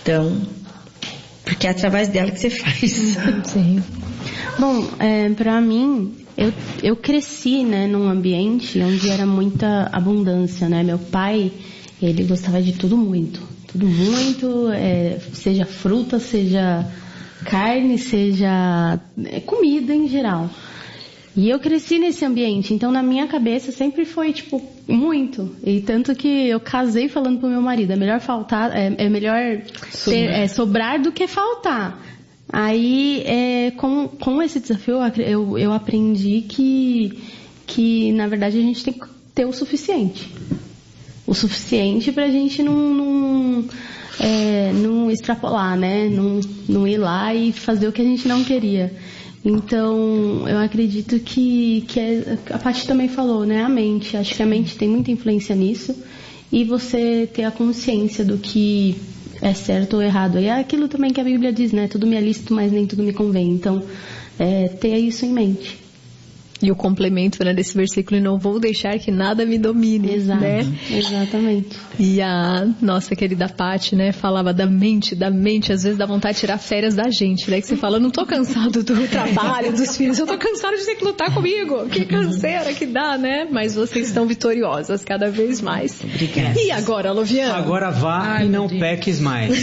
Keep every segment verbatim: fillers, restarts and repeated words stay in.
Então, porque é através dela que você faz. Sim. Bom, é, pra mim, eu, eu cresci, né, num ambiente onde era muita abundância, né? Meu pai, ele gostava de tudo muito. Tudo muito, é, seja fruta, seja carne, seja é, comida em geral. E eu cresci nesse ambiente, então na minha cabeça sempre foi, tipo, muito. E tanto que eu casei falando pro meu marido, é melhor faltar, é, é melhor ter, é, sobrar do que faltar. Aí, é, com, com esse desafio, eu, eu aprendi que, que, na verdade, a gente tem que ter o suficiente. O suficiente pra gente não, não, é, não extrapolar, né? Não, não ir lá e fazer o que a gente não queria. Então, eu acredito que, que é, a Paty também falou, né? A mente. Acho que a mente tem muita influência nisso. E você ter a consciência do que é certo ou errado. E é aquilo também que a Bíblia diz, né? Tudo me é lícito, mas nem tudo me convém. Então, é, ter isso em mente. E o complemento, né, desse versículo, e não vou deixar que nada me domine. Exato, né? Exatamente. E a nossa querida Paty, né, falava da mente, da mente, às vezes dá vontade de tirar férias da gente, né? Que você fala, eu não tô cansado do trabalho, dos filhos, eu tô cansado de ter que lutar comigo. Que canseira que dá, né? Mas vocês estão vitoriosas cada vez mais. Obrigada. E agora, Loviana? Agora vá Ai, e não Deus. peques mais.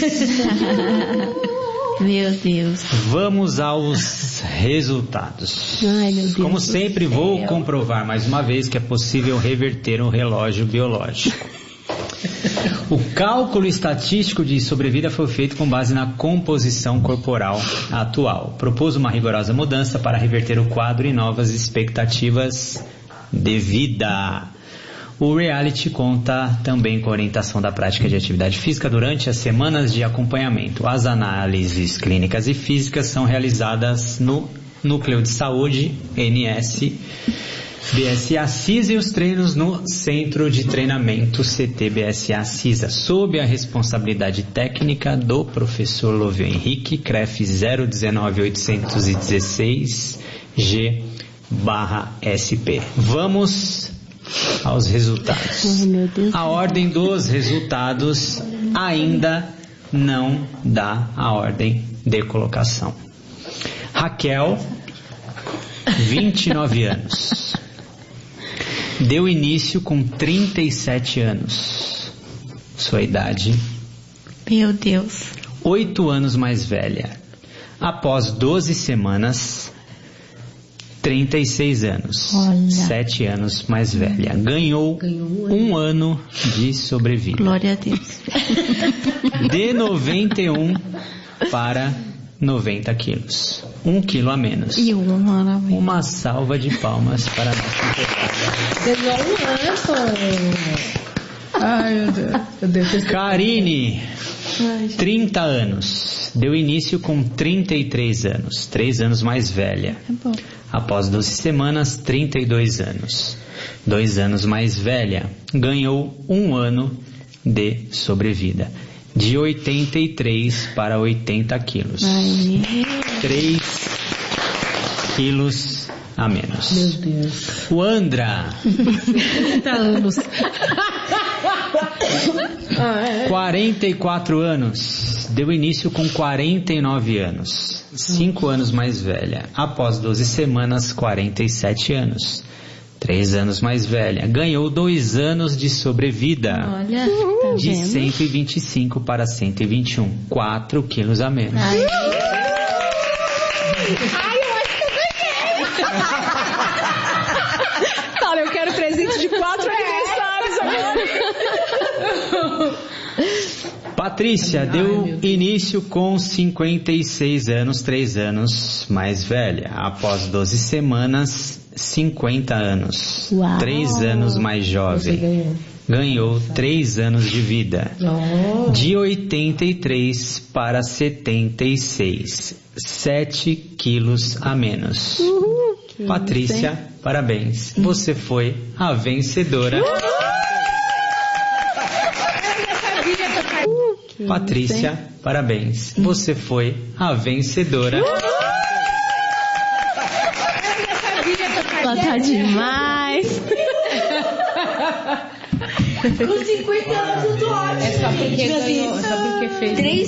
Meu Deus. Vamos aos resultados. Ai, meu Deus. Como sempre, vou comprovar mais uma vez que é possível reverter um relógio biológico. O cálculo estatístico de sobrevida foi feito com base na composição corporal atual. Propôs uma rigorosa mudança para reverter o quadro e novas expectativas de vida. O reality conta também com a orientação da prática de atividade física durante as semanas de acompanhamento. As análises clínicas e físicas são realizadas no Núcleo de Saúde, N S, B S A CISA, e os treinos no Centro de Treinamento C T B S A CISA, sob a responsabilidade técnica do professor Lovio Henrique, C R E F zero um nove oito um seis G S P. Vamos aos resultados. Ai, meu Deus. A ordem dos resultados ainda não dá a ordem de colocação. Raquel, vinte e nove anos. Deu início com trinta e sete anos. Sua idade? Meu Deus. oito anos mais velha. Após doze semanas, trinta e seis anos. Olha. sete anos mais velha. Ganhou, Ganhou um ano de sobrevida. Glória a Deus. De noventa e um para noventa quilos. Um quilo a menos. E uma maravilha. Uma salva de palmas para a nossa convidada. Ganhou um ano. Ai, meu Deus. Eu devo ter... Karine, trinta anos. Deu início com trinta e três anos. três anos mais velha. É bom. Após doze semanas, trinta e dois anos. dois anos mais velha. Ganhou um ano de sobrevida. De oitenta e três para oitenta quilos. Ai, três quilos a menos. Meu Deus. O Andra, trinta anos. quarenta e quatro anos. Deu início com quarenta e nove anos. cinco anos mais velha. Após doze semanas, quarenta e sete anos. três anos mais velha. Ganhou dois anos de sobrevida. olha. De vendo? cento e vinte e cinco para cento e vinte e um. quatro quilos a menos. Ai, Fala, eu quero presente de quatro aniversários agora. Patrícia deu início com cinquenta e seis anos, três anos mais velha. Após doze semanas, cinquenta anos. Uau. três anos mais Você jovem. ganhou. Ganhou três anos de vida. Oh. De oitenta e três para setenta e seis. sete quilos a menos. Patrícia, parabéns. Você foi a vencedora. Patrícia, parabéns. Você foi a vencedora. Ela tá demais. com cinquenta anos eu tô ótima. É só porque ganhou, só porque fez. Três